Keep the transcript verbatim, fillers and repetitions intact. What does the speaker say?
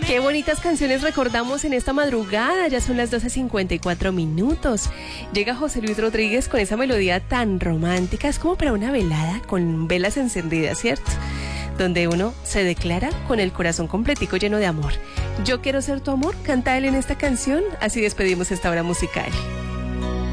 Qué bonitas canciones recordamos en esta madrugada, ya son las doce cincuenta y cuatro minutos. Llega José Luis Rodríguez con esa melodía tan romántica, es como para una velada con velas encendidas, ¿cierto? Donde uno se declara con el corazón completico lleno de amor. Yo quiero ser tu amor, canta él en esta canción, así despedimos esta hora musical.